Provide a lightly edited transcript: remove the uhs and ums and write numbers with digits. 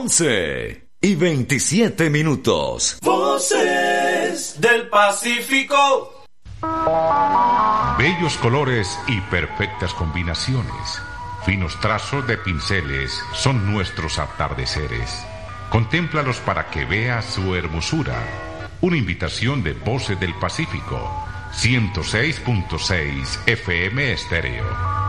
11:27. Voces del Pacífico. Bellos colores y perfectas combinaciones, finos trazos de pinceles son nuestros atardeceres. Contémplalos para que veas su hermosura. Una invitación de Voces del Pacífico, 106.6 FM Estéreo.